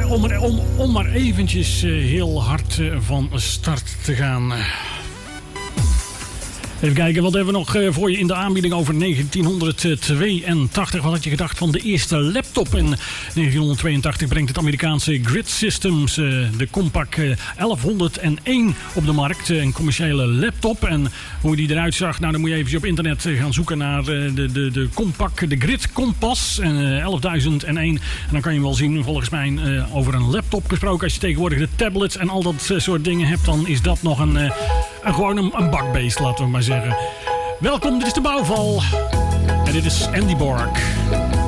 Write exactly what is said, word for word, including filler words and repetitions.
om, er, om, om maar eventjes uh, heel hard uh, van start te gaan. Even kijken, wat hebben we nog uh, voor je in de aanbieding over negentienhonderdtweeëntachtig. Wat had je gedacht van de eerste laptop? In negentienhonderdtweeëntachtig brengt het Amerikaanse Grid Systems uh, de Compaq uh, elfhonderdéén op de markt. Uh, een commerciële laptop. En hoe die eruit zag, nou, dan moet je even op internet gaan zoeken naar uh, de, de, de Compaq, de Grid Compass en uh, elfduizend één. En dan kan je wel zien, volgens mij, uh, over een laptop gesproken. Als je tegenwoordig de tablets en al dat uh, soort dingen hebt, dan is dat nog een, uh, een gewoon een, een bakbeest, laten we maar zeggen. Welkom, dit is de Bouwval. En dit is Andy Borg.